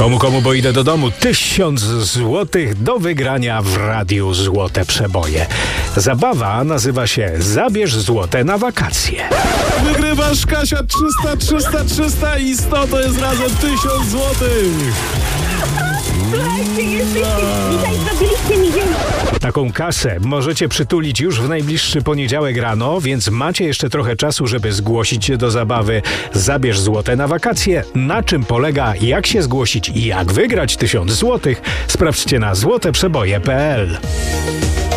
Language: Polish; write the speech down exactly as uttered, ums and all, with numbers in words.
Komu, komu, bo idę do domu. Tysiąc złotych do wygrania w radiu Złote Przeboje. Zabawa nazywa się Zabierz złote na wakacje. Wygrywasz, Kasia, trzysta, trzysta, trzysta i sto to jest razem tysiąc złotych. Słuchajcie, jesteście, dzisiaj zrobiliście mi dzień. Taką kasę możecie przytulić już w najbliższy poniedziałek rano, więc macie jeszcze trochę czasu, żeby zgłosić się do zabawy Zabierz złote na wakacje. Na czym polega, jak się zgłosić i jak wygrać tysiąc złotych? Sprawdźcie na złote przeboje kropka p l.